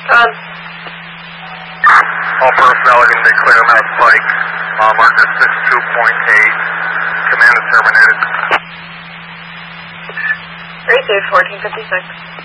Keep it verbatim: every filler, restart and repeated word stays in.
Um. All personnel are going to be clear Mass Pike. Uh, marker six two point eight. Command is terminated. Received fourteen fifty-six.